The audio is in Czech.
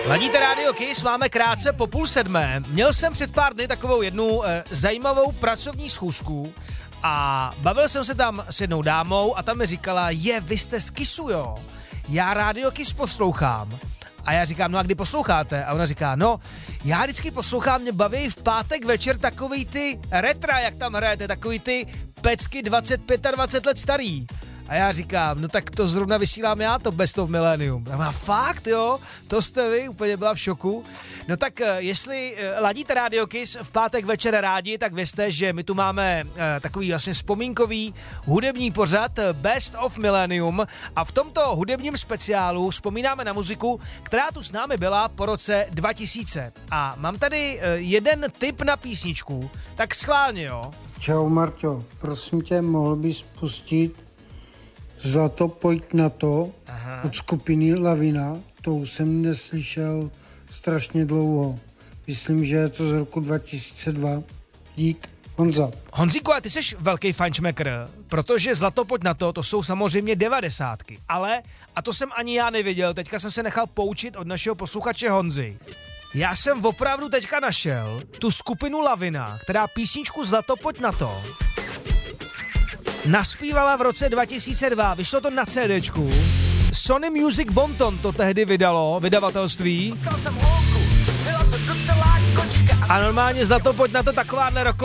Ladíte Radio Kiss, máme krátce po 6:30. Měl jsem před pár dny takovou jednu zajímavou pracovní schůzku a bavil jsem se tam s jednou dámou a ta mi říkala, vy jste z Kissu, jo? Já Radio Kiss poslouchám. A já říkám, no a kdy posloucháte? A ona říká, no, já vždycky poslouchám, mě baví v pátek večer takový ty retra, jak tam hrajete, takový ty pecky 25 a 20 let starý. A já říkám, no tak to zrovna vysílám já, to Best of Millennium. A fakt, jo, to jste vy, úplně byla v šoku. No tak jestli ladíte Radio Kiss v pátek večer rádi, tak vězte, že my tu máme takový vlastně vzpomínkový hudební pořad Best of Millennium a v tomto hudebním speciálu vzpomínáme na muziku, která tu s námi byla po roce 2000. A mám tady jeden tip na písničku, tak schválně, jo. Čau Marťo, prosím tě, mohl bys pustit Zlato pojď na to. Aha. Od skupiny Lavina, to už jsem neslyšel strašně dlouho. Myslím, že je to z roku 2002. Dík, Honza. Honzíku, a ty jsi velký fajnšmekr, protože Zlato pojď na to, to jsou samozřejmě 90. Ale, a to jsem ani já nevěděl, teďka jsem se nechal poučit od našeho posluchače Honzy. Já jsem opravdu teďka našel tu skupinu Lavina, která písničku Zlato pojď na to naspívala v roce 2002, vyšlo to na CDčku. Sony Music Bonton to tehdy vydalo, vydavatelství. A normálně Zlato pojď na to takováhle roková